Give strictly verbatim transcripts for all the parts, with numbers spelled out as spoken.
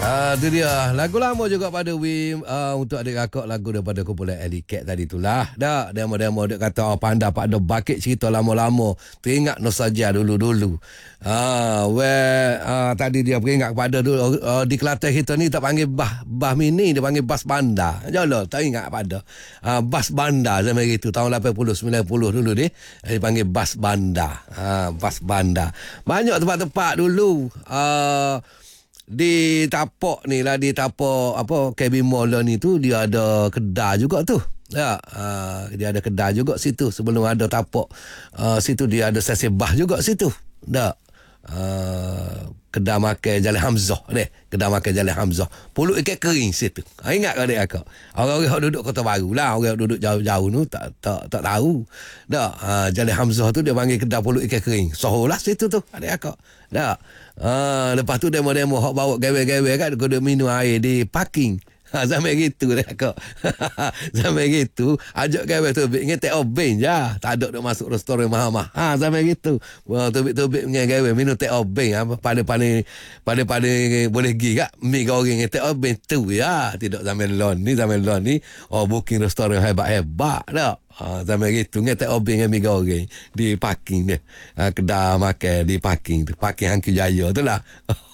Ah, tu dia. Lagu lama juga pada Wim. Uh, untuk adik kakak lagu daripada kumpulan Ellie Cat tadi itulah. Dah, demo-demo dia kata oh pandai Pak ada bakit cerita lama-lama. Teringat nostalgia dulu-dulu. Ah, where uh, tadi dia peringat kepada dulu uh, di Kelantan kita ni tak panggil bah bah mini, dia panggil bas bandar. Jolo tak ingat pada. Uh, bas bandar zaman itu tahun lapan puluh sembilan puluh dulu ni. Dia panggil bas bandar. Ah, bas bandar. Banyak tempat-tempat dulu. Ah, uh, di tapak ni lah, di tapak apa K B Mall ni tu dia ada kedai juga tu. Ya, uh, dia ada kedai juga situ sebelum ada tapak. Uh, situ dia ada stesen bah juga situ. Dak. Uh, kedai makan Jalan Hamzah deh. Kedai makan Jalan Hamzah. Pulut ikan kering situ. Ha, ingat ke adik akak? Orang-orang yang duduk Kota Baru lah, orang yang duduk jauh-jauh tu tak tak tak tahu. Dak. Uh, Jalan Hamzah tu dia panggil kedai pulut ikan kering. Soholah situ tu adik akak. Dak. Uh, lepas tu demo-demo hok bawa gawe-gawe kan kena minum air di parking. Ha, sampai gitu dah kak. Sampai gitu ajak gawe tubik dengan take off ben je. Tak ada nak masuk restoran mahal-mahal. Ha, sampai gitu. Wah, tubik-tubik dengan gawe minum take off ben apa pada-pada pada-pada boleh pergi kak mi goreng dengan take off ben tu ya. Tidak zaman lon ni, zaman lon ni oh booking restoran hebat-hebat dah. Ha, sampai gitu dengan take off ben dengan mi goreng di parking dia. Ha, kedai makan di parking tu. Parking Hangku Jaya tu lah.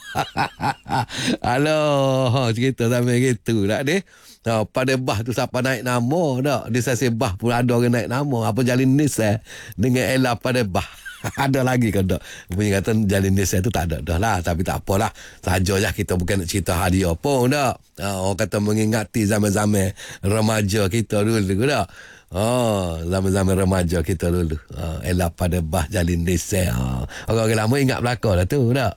Halo, cerita sampai gitu tak deh. Ha, pada bah tu siapa naik nama dak. Di stesen bah pun ada orang naik nama. Apa Jalin Nisa dengan Ella pada bah. Ada lagi ke tak? Punya kata Jalin Nisa tu tak ada dah lah. Tapi tak apalah. Saja je kita bukan nak cerita hadiah pun dak. Ha, orang kata mengingati zaman-zaman remaja kita dulu dak. Oh, zaman-zaman remaja kita dulu. Ha, Ella pada bah Jalin Nisa. Ha, orang-orang lama ingat belakang lah tu dak.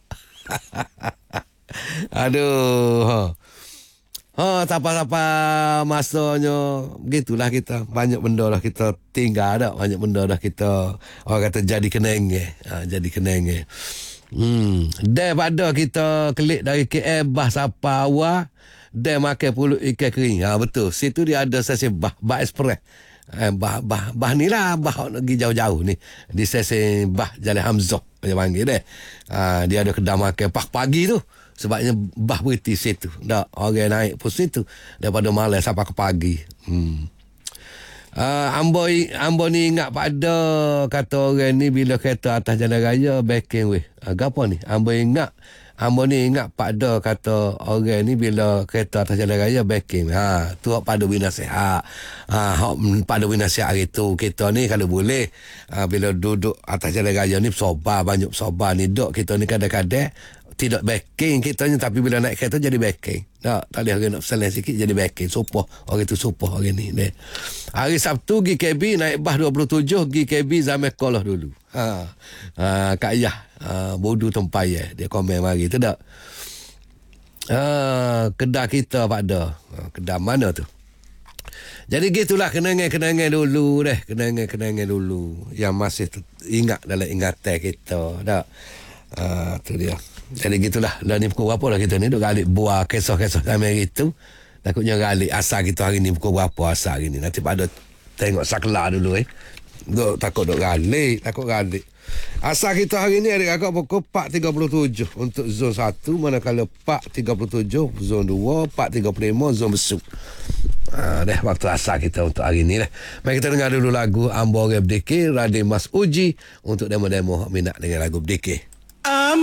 Aduh. Ha. Ha, siapa-siapa masanya begitulah kita. Banyak benda dah kita tinggal dah. Banyak benda dah kita orang kata jadi kenenge. Ha, jadi kenenge. Hmm, daripada kita klik dari K L bah Sapa awal, dia makan pulut ikan kering. Ha, betul. Situ dia ada stesen bah, bah ekspres. Eh, bah, bah, bah ni lah bah nak pergi jauh-jauh ni di stesen bah Jalan Hamzah dia panggil deh. Ha, dia ada kedai makan pagi tu sebabnya bah berhenti situ dah orang naik pun situ daripada malam sampai ke pagi. hmm. Uh, ambo, ambo ni ingat pada kata orang ni bila kereta atas jalan raya backing weh. Agak apa ni ambo ingat Ambo ni ingat pada kata orang ni bila kereta atas jalan raya backing. Ha, tu hak pada binasihat. Ha, hak pada binasihat hari tu kita ni kalau boleh ha, bila duduk atas jalan raya ni sobar, banyak sobar ni duk kita ni kadang-kadang tidak backing kita ni, tapi bila naik kereta jadi backing. Tak, tak ada orang nak pesanan sikit jadi backing. Supah orang tu supah orang ni. Deh. Hari Sabtu pergi K B naik bas dua puluh tujuh pergi K B zaman sekolah dulu. Ha. Ha, Kak Yah ha, bodoh tempaya dia komen mari tu tak. Ha, kedai kita pada ha, kedai mana tu. Jadi gitulah kenangan-kenangan dulu deh, kenangan-kenangan dulu yang masih ingat dalam ingatan kita dak. Ha, tu dia. Jadi gitulah. Dah ni pukul berapa lah kita ni duk galik buah kisah-kisah sampai gitu. Takutnya galik asal kita hari ni pukul berapa asal hari ni. Nanti pada tengok sakla dulu eh. Duk, takut duk galik, takut galik. Asal kita hari ni adik kakak pukul empat tiga puluh tujuh untuk zon satu, manakala empat tiga puluh tujuh zon dua, empat tiga puluh lima zon besuk. Ha, dah waktu asal kita untuk hari ni lah. Mari kita dengar dulu lagu Ambo Rep D K Raden Mas Uji untuk demo-demo minat dengan lagu D K.